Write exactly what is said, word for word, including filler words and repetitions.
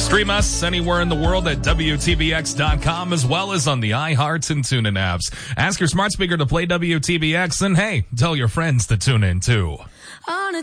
Stream us anywhere in the world at W T B X dot com as well as on the iHeart and TuneIn apps. Ask your smart speaker to play W T B X and hey, tell your friends to tune in too. On a